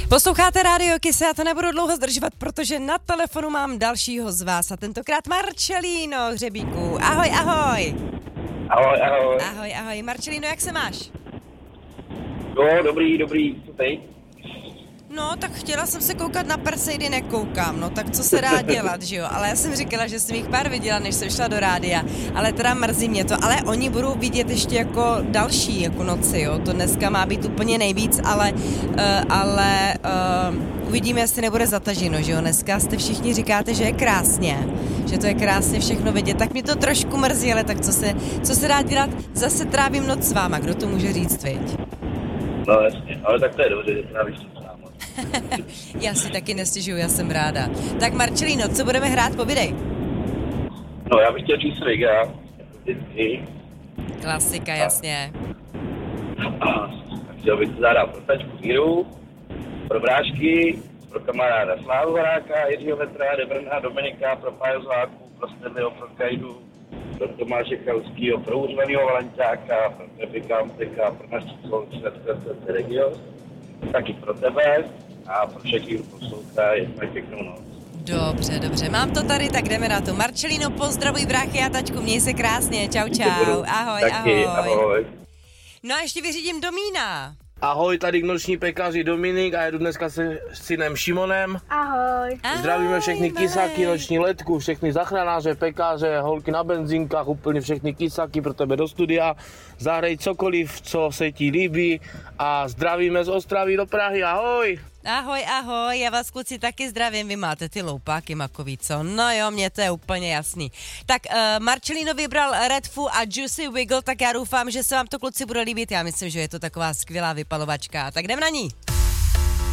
Posloucháte Rádio Kiss, já to nebudu dlouho zdržovat, protože na telefonu mám dalšího z vás a tentokrát Marcelino Hřebíku. Ahoj, ahoj. Ahoj, ahoj. Ahoj, ahoj. Marcelino, jak se máš? Jo, dobrý, co teď? No, tak chtěla jsem se koukat na Perseidy, nekoukám, no tak co se dá dělat, že jo? Ale já jsem říkala, že jsem jich pár viděla, než jsem šla do rádia, ale teda mrzí mě to, ale oni budou vidět ještě jako další jako noci, jo? To dneska má být úplně nejvíc, ale uvidíme, jestli nebude zataženo, že jo? Dneska jste všichni říkáte, že je krásně, že to je krásně všechno vidět, tak mě to trošku mrzí, ale tak co se dá dělat? Zase trávím noc s váma, kdo to může říct, viď? No jasně, ale tak to je dobře, že trávíš to s náma. Já si taky nestěžuju, já jsem ráda. Tak Marcelino, co budeme hrát, povídej. No, já bych chtěl číst Riga, vždycky. Klasika, jasně. A chtěl bych to zahrát pro tačku Míru, pro brášky, pro kamaráda Slávu Horáka, Jiřího Vetra, Debrna, Dominika, pro Pájo Zláku, pro Stevliho, pro Kajdu, pro Tomáše Kalskýho, pro Úřvanýho Valenťáka, pro Pepika Mteka, pro naši společnost Regio, taky pro tebe a pro všechny, kdo poslouchají, mají pěknou noc. Dobře, mám to tady, tak jdeme na to. Marcelino, pozdravuj bráchy a tačku, měj se krásně, čau, ahoj. No a ještě vyřídím Domína. Ahoj, tady noční pekaři Dominik a jedu dneska se synem Šimonem. Ahoj. Zdravíme všechny kysáky, noční letku, všechny zachranáře, pekáře, holky na benzínkách, úplně všechny kysáky pro tebe do studia. Zahrej cokoliv, co se ti líbí a zdravíme z Ostravy do Prahy, ahoj. Ahoj, já vás kluci taky zdravím, vy máte ty loupáky makový, co? No jo, mně to je úplně jasný. Tak Marcelino vybral Red Foo a Juicy Wiggle, tak já doufám, že se vám to kluci bude líbit, já myslím, že je to taková skvělá vypalovačka, tak jdem na ní.